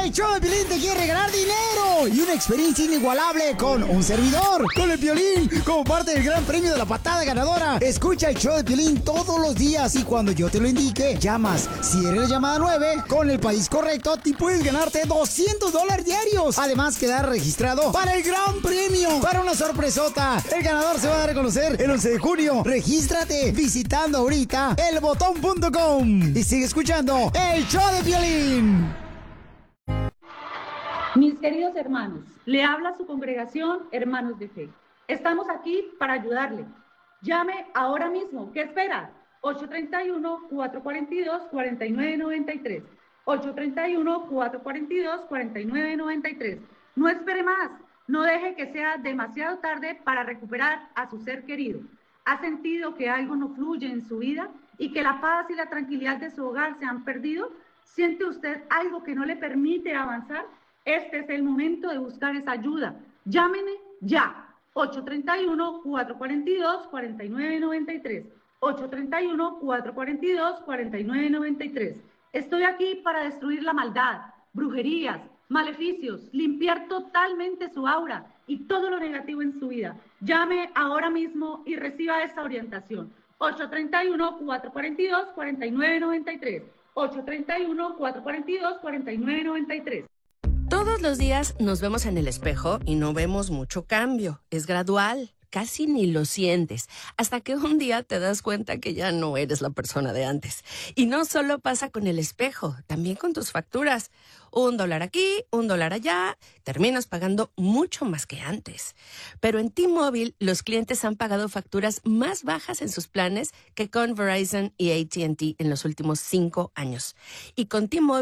El show de Piolín te quiere regalar dinero y una experiencia inigualable con un servidor, con el Piolín, como parte del gran premio de la patada ganadora. Escucha el show de Piolín todos los días y cuando yo te lo indique, llamas. Si eres la llamada 9, con el país correcto, te puedes ganarte $200 diarios. Además, quedar registrado para el gran premio, para una sorpresota. El ganador se va a dar a conocer el 11 de junio. Regístrate visitando ahorita elbotón.com y sigue escuchando el show de Piolín. Mis queridos hermanos, le habla su congregación Hermanos de Fe. Estamos aquí para ayudarle. Llame ahora mismo. ¿Qué espera? 831-442-4993. 831-442-4993. No espere más. No deje que sea demasiado tarde para recuperar a su ser querido. ¿Ha sentido que algo no fluye en su vida y que la paz y la tranquilidad de su hogar se han perdido? ¿Siente usted algo que no le permite avanzar? Este es el momento de buscar esa ayuda. Llámeme ya. 831-442-4993. 831-442-4993. Estoy aquí para destruir la maldad, brujerías, maleficios, limpiar totalmente su aura y todo lo negativo en su vida. Llame ahora mismo y reciba esta orientación. 831-442-4993. 831-442-4993. Todos los días nos vemos en el espejo y no vemos mucho cambio. Es gradual, casi ni lo sientes, hasta que un día te das cuenta que ya no eres la persona de antes. Y no solo pasa con el espejo, también con tus facturas. $1 aquí, $1 allá, terminas pagando mucho más que antes. Pero en T-Mobile, los clientes han pagado facturas más bajas en sus planes que con Verizon y AT&T en los últimos 5 años. Y con T-Mobile